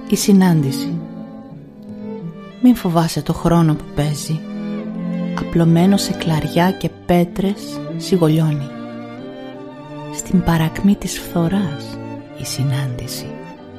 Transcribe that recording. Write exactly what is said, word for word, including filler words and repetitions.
Η συνάντηση. Μην φοβάσαι το χρόνο που παίζει. Απλωμένο σε κλαριά και πέτρες σιγολιώνει. Στην παρακμή της φθοράς η συνάντηση.